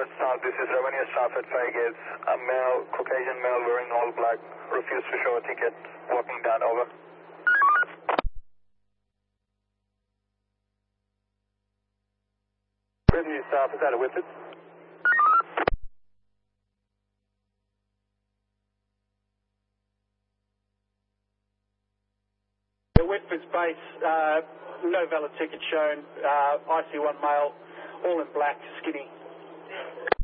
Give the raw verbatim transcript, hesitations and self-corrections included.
Whitford South, this is revenue staff at Five Gates. A male, Caucasian male wearing all black, refused to show a ticket, walking down, over. Revenue staff, is that a Whitford? The Whitford's base, uh, no valid ticket shown, uh, I C one male, all in black, skinny.